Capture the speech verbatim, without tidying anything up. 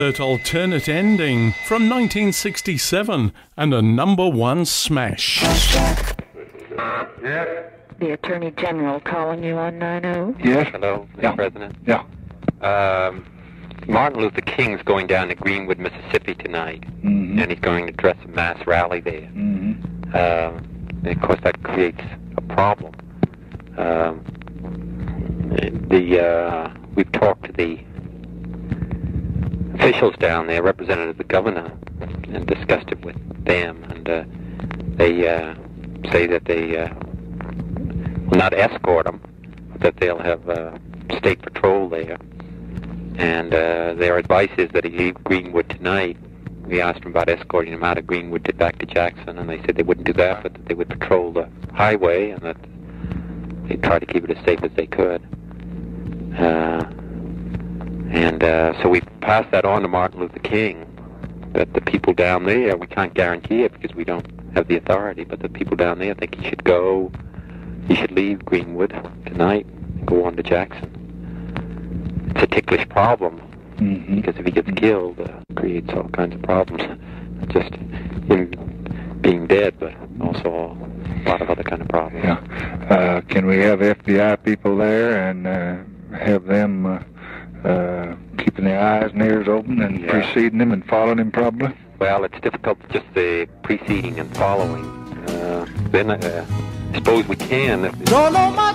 Alternate ending from nineteen sixty-seven and a number one smash. Yeah. The Attorney General calling you on nine oh. Yes. Hello, Mister Yeah. President. Yeah. Um, Martin Luther King's going down to Greenwood, Mississippi tonight, Mm-hmm. and he's going to address a mass rally there. Mm-hmm. Um, and of course, that creates a problem. Um, the uh, we've talked to the officials down there, represented the governor, and discussed it with them, and uh, they uh, say that they uh, will not escort him, but that they'll have uh, state patrol there. And uh, their advice is that he leave Greenwood tonight. We asked them about escorting him out of Greenwood to back to Jackson, and they said they wouldn't do that, but that they would patrol the highway, and that they'd try to keep it as safe as they could. Uh, and uh, so we passed that on to Martin Luther King, that the people down there, we can't guarantee it because we don't have the authority, but the people down there think he should go, he should leave Greenwood tonight and go on to Jackson. It's a ticklish problem, Mm-hmm. because if he gets killed, uh, it creates all kinds of problems. Not just him being dead, but also a lot of other kind of problems. Yeah. Uh, can we have F B I people there and uh, have them uh, uh, keeping their eyes and ears open and Yeah. preceding him and following him probably? Well, it's difficult just the preceding and following. Uh, then uh, I suppose we can. If, No, no, my